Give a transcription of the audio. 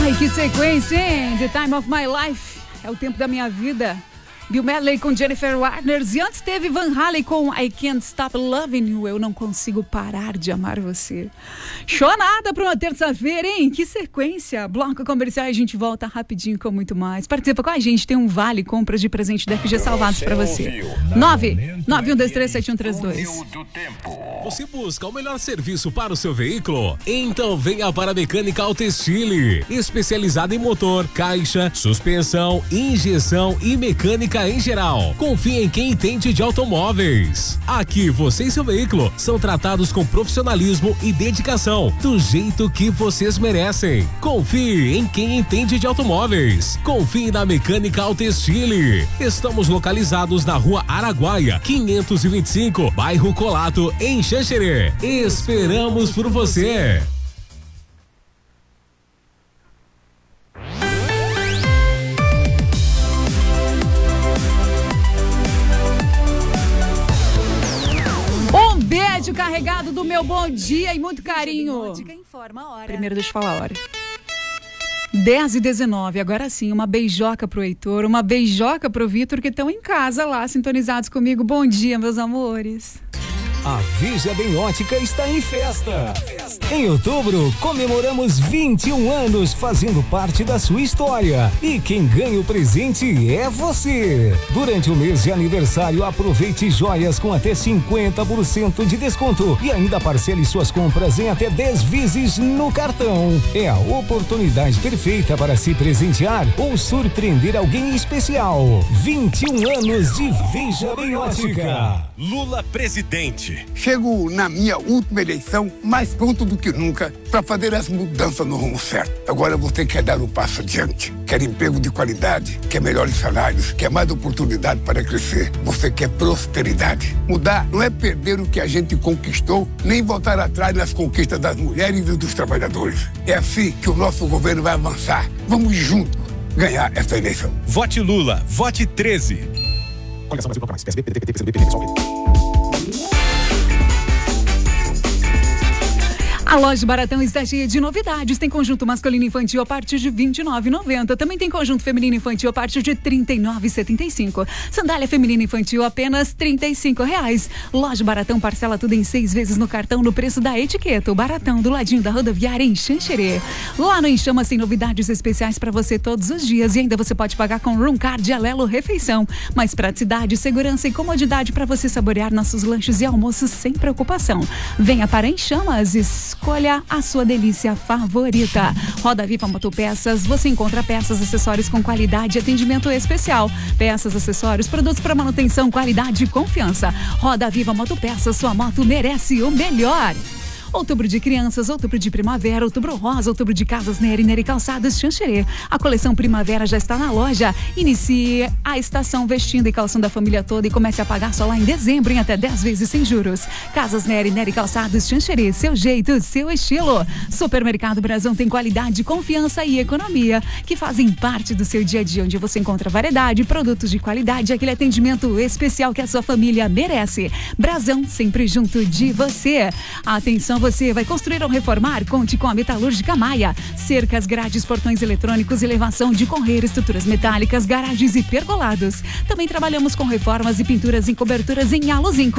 Ai, que sequência, hein? The Time of My Life. É o tempo da minha vida. Bill Medley com Jennifer Warnes. E antes teve Van Halen com I Can't Stop Loving You. Eu não consigo parar de amar você. Show nada para uma terça-feira, hein? Que sequência. Bloco comercial, a gente volta rapidinho com muito mais. Participa com a gente. Tem um vale compras de presente da FG Salvados para você. 991237132. Você busca o melhor serviço para o seu veículo? Então venha para a Mecânica Autoestile, especializada em motor, caixa, suspensão, injeção e mecânica em geral. Confie em quem entende de automóveis. Aqui você e seu veículo são tratados com profissionalismo e dedicação, do jeito que vocês merecem. Confie em quem entende de automóveis. Confie na Mecânica Autoestile. Estamos localizados na Rua Araguaia, 525, bairro Colato, em Xanxerê. Esperamos por você. Um beijo carregado do meu bom dia e muito carinho. Primeiro deixa eu falar a hora. 10h19, agora sim, uma beijoca pro Heitor, uma beijoca pro Vitor, que estão em casa lá, sintonizados comigo. Bom dia, meus amores. A Veja Bem Ótica está em festa. Em outubro, comemoramos 21 anos fazendo parte da sua história. E quem ganha o presente é você. Durante o mês de aniversário, aproveite joias com até 50% de desconto. E ainda parcele suas compras em até 10 vezes no cartão. É a oportunidade perfeita para se presentear ou surpreender alguém especial. 21 anos de Veja Bem Ótica. Lula presidente. Chego na minha última eleição mais pronto do que nunca para fazer as mudanças no rumo certo. Agora você quer dar um passo adiante, quer emprego de qualidade, quer melhores salários, quer mais oportunidade para crescer. Você quer prosperidade. Mudar não é perder o que a gente conquistou, nem voltar atrás nas conquistas das mulheres e dos trabalhadores. É assim que o nosso governo vai avançar. Vamos juntos ganhar essa eleição. Vote Lula, vote 13. Coligação Brasil Proclamais, PSB, PDT, PCdoB, PSOL. A loja Baratão está cheia de novidades. Tem conjunto masculino e infantil a partir de R$ 29,90. Também tem conjunto feminino e infantil a partir de R$ 39,75. Sandália feminina e infantil apenas R$ 35,00. Loja Baratão parcela tudo em 6 vezes no cartão no preço da etiqueta. O Baratão, do ladinho da rodoviária em Xanxerê. Lá no Enchamas tem novidades especiais para você todos os dias. E ainda você pode pagar com Room Card Alelo Refeição. Mais praticidade, segurança e comodidade para você saborear nossos lanches e almoços sem preocupação. Venha para Enchamas, escolha a sua delícia favorita. Roda Viva Motopeças, você encontra peças, acessórios com qualidade e atendimento especial. Peças, acessórios, produtos para manutenção, qualidade e confiança. Roda Viva Motopeças, sua moto merece o melhor. Outubro de crianças, outubro de primavera, outubro rosa, outubro de casas Nery, Nery Calçados Xanxerê. A coleção primavera já está na loja. Inicie a estação vestindo e calçando a família toda e comece a pagar só lá em dezembro em até 10 vezes sem juros. Casas Nery, Nery Calçados Xanxerê, seu jeito, seu estilo. Supermercado Brasão tem qualidade, confiança e economia que fazem parte do seu dia a dia, onde você encontra variedade, produtos de qualidade e aquele atendimento especial que a sua família merece. Brasão, sempre junto de você. Atenção, você vai construir ou reformar? Conte com a Metalúrgica Maia. Cercas, grades, portões eletrônicos, elevação de correio, estruturas metálicas, garagens e pergolados. Também trabalhamos com reformas e pinturas em coberturas em Aluzinco.